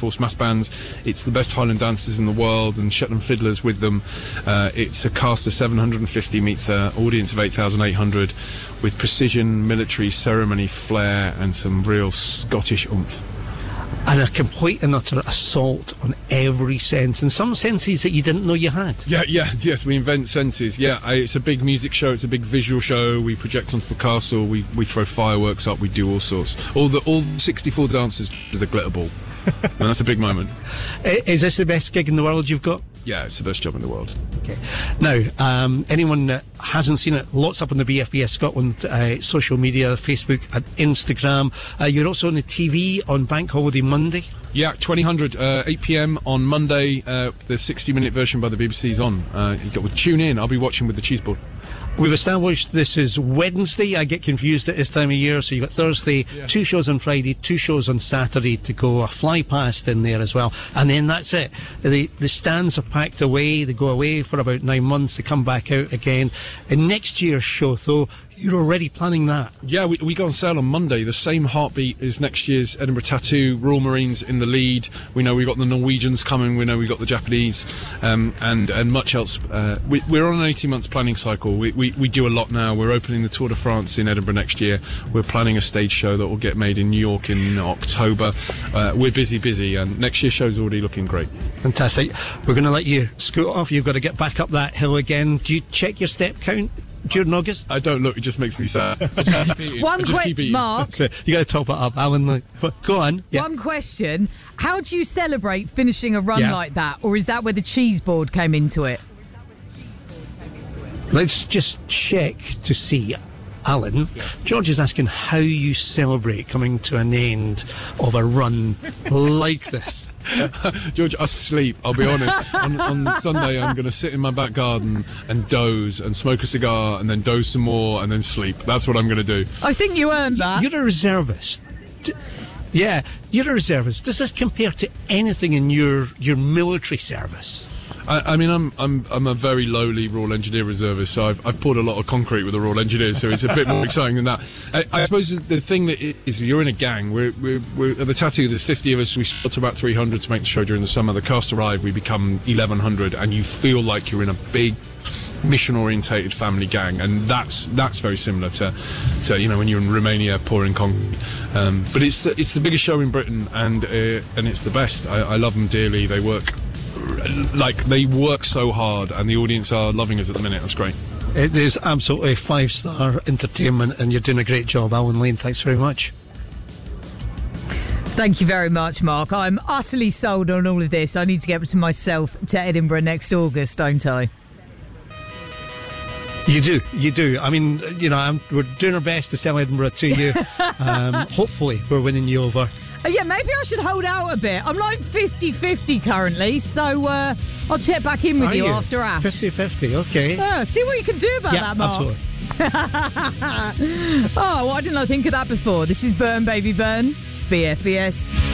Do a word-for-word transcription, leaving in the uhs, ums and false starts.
Force mass bands. It's the best Highland dancers in the world and Shetland fiddlers with them. Uh, it's a cast of seven hundred fifty meets an audience of eight thousand eight hundred with precision, military, ceremony, flair and some real Scottish oomph. And a complete and utter assault on every sense, and some senses that you didn't know you had. Yeah, yeah, yes, we invent senses. Yeah, I, it's a big music show, it's a big visual show. We project onto the castle, we, we throw fireworks up, we do all sorts. All the all sixty-four dancers is the glitter ball. And that's a big moment. Is this the best gig in the world you've got? Yeah, it's the best job in the world. Okay. Now, um, anyone that hasn't seen it, lots up on the B F B S Scotland uh, social media, Facebook and Instagram. Uh, you're also on the T V on Bank Holiday Monday. Yeah, twenty hundred, uh, eight p m on Monday. Uh, the sixty minute version by the B B C's on. Uh, you got to tune in. I'll be watching with the cheese board. We've established this is Wednesday. I get confused at this time of year. So you've got Thursday, yeah. two shows on Friday, two shows on Saturday to go. A fly past in there as well. And then that's it. The, the stands are packed away. They go away for about nine months. They come back out again. And next year's show, though, you're already planning that. Yeah, we, we go on sale on Monday. The same heartbeat as next year's Edinburgh Tattoo. Royal Marines in the lead. We know we've got the Norwegians coming. We know we've got the Japanese um, and, and much else. Uh, we, we're on an eighteen months planning cycle. We, we, we do a lot now. We're opening the Tour de France in Edinburgh next year. We're planning a stage show that will get made in New York in October. Uh, we're busy, busy, and next year's show's already looking great. Fantastic. We're going to let you scoot off. You've got to get back up that hill again. Do you check your step count during August? I don't look, it just makes me sad. One quick, Mark. You got to top it up, Alan. Go on. Yeah. One question. How do you celebrate finishing a run yeah. like that? Or is that where the cheese board came into it? Let's just check to see. Alan, yeah. George is asking how you celebrate coming to an end of a run like this. George, I sleep, I'll be honest. on, on Sunday I'm going to sit in my back garden and doze and smoke a cigar and then doze some more and then sleep. That's what I'm going to do. I think you earned that. You're a reservist. D- yeah, you're a reservist. Does this compare to anything in your, your military service? I, I mean, I'm I'm I'm a very lowly Royal Engineer reservist, so I've, I've poured a lot of concrete with the Royal Engineers, so it's a bit more exciting than that. I, I suppose the thing that is, you're in a gang. We're, we're, we're at the Tattoo. There's fifty of us. We start to about three hundred to make the show during the summer. The cast arrive. We become eleven hundred, and you feel like you're in a big mission-orientated family gang, and that's that's very similar to, to you know, when you're in Romania pouring concrete. Um, but it's it's the biggest show in Britain, and uh, and it's the best. I, I love them dearly. They work. Like, they work so hard, and the audience are loving us at the minute. That's great. It is absolutely five-star entertainment, and you're doing a great job, Alan Lane. Thanks very much. Thank you very much, Mark. I'm utterly sold on all of this. I need to get to myself to Edinburgh next August, don't I? You do, you do. I mean, you know, I'm, we're doing our best to sell Edinburgh to you. um, hopefully, we're winning you over. Uh, yeah, maybe I should hold out a bit. I'm like fifty-fifty currently, so uh, I'll check back in with you, you after Ash. fifty-fifty, okay. Uh, see what you can do about yeah, that, Mark. Absolutely. Oh, why didn't I think of that before? This is Burn Baby Burn. It's B F B S.